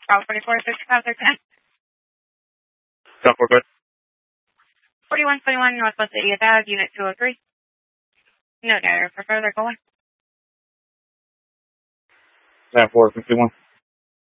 Route 44, 65, 10-4, good. 4121 Northwest 80th Ave, Unit 203. No, for further, go on. 10-4, 51.